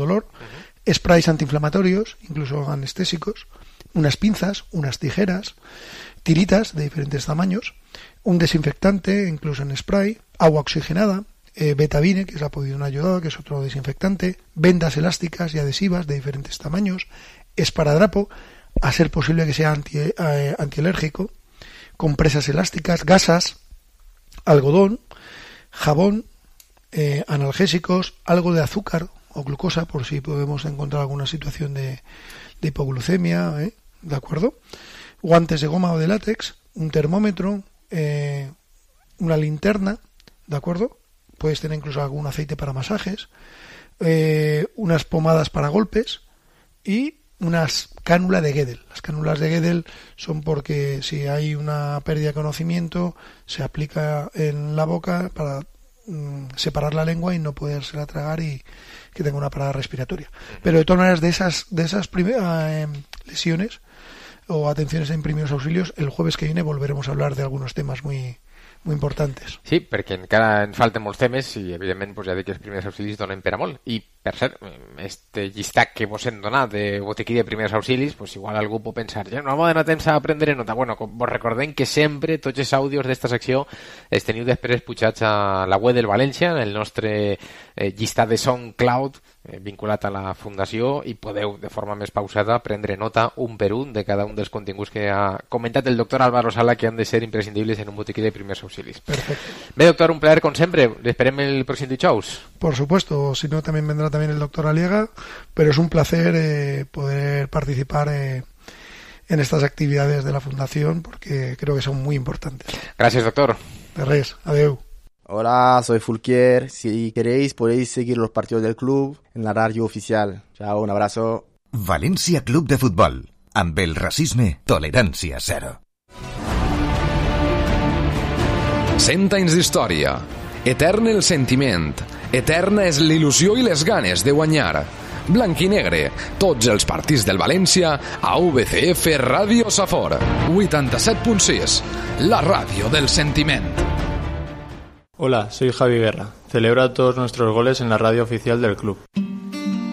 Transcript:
dolor, sprays antiinflamatorios, incluso anestésicos, unas pinzas, unas tijeras, tiritas de diferentes tamaños, un desinfectante, incluso en spray, agua oxigenada, betadine, que es la povidona ayudada, que es otro desinfectante, vendas elásticas y adhesivas de diferentes tamaños, esparadrapo, a ser posible que sea antialérgico, compresas elásticas, gasas, algodón, jabón, analgésicos, algo de azúcar o glucosa por si podemos encontrar alguna situación de hipoglucemia, ¿de acuerdo? Guantes de goma o de látex, un termómetro, una linterna, ¿de acuerdo? Puedes tener incluso algún aceite para masajes, unas pomadas para golpes y unas cánulas de Guedel. Las cánulas de Guedel son porque si hay una pérdida de conocimiento se aplica en la boca para separar la lengua y no podérsela tragar y que tenga una parada respiratoria. Pero de todas maneras, de esas lesiones o atenciones en primeros auxilios, el jueves que viene volveremos a hablar de algunos temas muy importantes. Sí, perquè encara en falten molts temes i, evidentment, ja dic que els primers auxilis donen per a molt. I, per cert, este llistat que vos hem donat de botiquí de primers auxilis, pues igual algú pot pensar, ja no m'ha donat temps a prendre nota. Bueno, vos recordem que sempre tots els àudios d'esta secció els teniu després pujats a la web del València, el nostre llistat de SoundCloud vinculat a la Fundació, i podeu de forma més pausada prendre nota un per un de cada un dels continguts que ha comentat el doctor Álvaro Sala, que han de ser imprescindibles en un botiquí de primers auxilis. Perfecto. Bé, doctor, un plaer com sempre. L'esperem el pròxim dijous. Por supuesto, si no también vendrá también el doctor Aliaga, pero es un placer poder participar en estas actividades de la Fundación porque creo que son muy importantes. Gracias, doctor. De res, adeu. Hola, soy Fulquier. Si queréis, podéis seguir los partidos del club en la radio oficial. Chao, un abrazo. València Club de Futbol. Amb el racisme, tolerància zero. 100 anys d'història. Etern el sentiment. Eterna és l'il·lusió i les ganes de guanyar. Blanc i negre, tots els partits del València a VCF Ràdio Safor. 87.6, la ràdio del sentiment. Hola, soy Javi Guerra. Celebra todos nuestros goles en la radio oficial del club.